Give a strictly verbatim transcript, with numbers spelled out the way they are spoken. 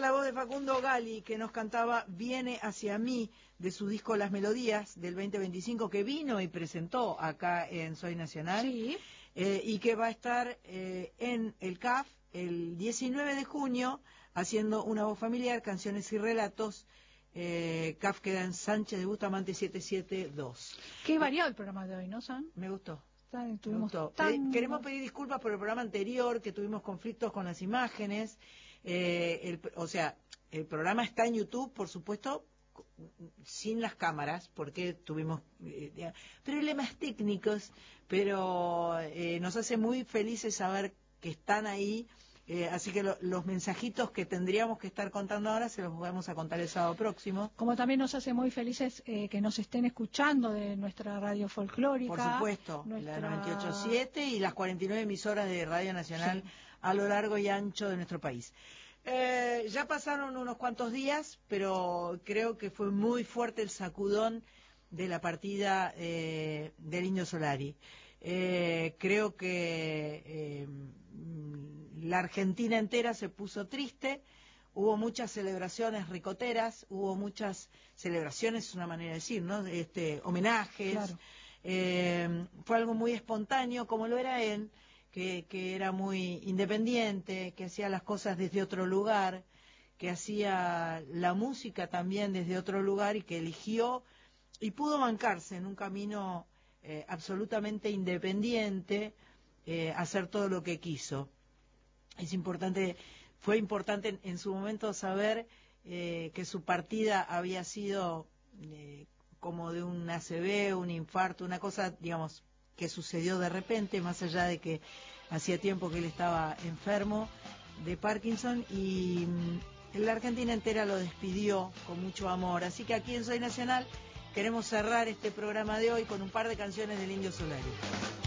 la voz de Facundo Gali, que nos cantaba Viene hacia mí, de su disco Las Melodías, del veinte veinticinco, que vino y presentó acá en Soy Nacional. Sí. Eh, y que va a estar eh, en el C A F el diecinueve de junio, haciendo una voz familiar, canciones y relatos. eh, C A F queda en Sánchez de Bustamante setecientos setenta y dos. Qué variado el programa de hoy, ¿no, San? Me gustó. Tan, Me gustó. tan... Pe- queremos pedir disculpas por el programa anterior, que tuvimos conflictos con las imágenes. Eh, el, o sea, el programa está en YouTube, por supuesto, sin las cámaras, porque tuvimos eh, problemas técnicos, pero eh, nos hace muy felices saber que están ahí. Eh, así que lo, los mensajitos que tendríamos que estar contando ahora se los vamos a contar el sábado próximo. Como también nos hace muy felices eh, que nos estén escuchando de nuestra radio folclórica. Por supuesto, nuestra... la noventa y ocho punto siete y las cuarenta y nueve emisoras de Radio Nacional, sí, a lo largo y ancho de nuestro país. Eh, ya pasaron unos cuantos días, pero creo que fue muy fuerte el sacudón de la partida eh, del Indio Solari. Eh, creo que eh, la Argentina entera se puso triste, hubo muchas celebraciones ricoteras, hubo muchas celebraciones, es una manera de decir, ¿no? Este, homenajes, claro. eh, fue algo muy espontáneo, como lo era él, que, que era muy independiente, que hacía las cosas desde otro lugar, que hacía la música también desde otro lugar y que eligió y pudo bancarse en un camino eh, absolutamente independiente, eh, hacer todo lo que quiso. Es importante, fue importante en, en su momento saber eh, que su partida había sido eh, como de un A C V, un infarto, una cosa, digamos, que sucedió de repente, más allá de que hacía tiempo que él estaba enfermo de Parkinson, y mm, la Argentina entera lo despidió con mucho amor. Así que aquí en Soy Nacional queremos cerrar este programa de hoy con un par de canciones del Indio Solari.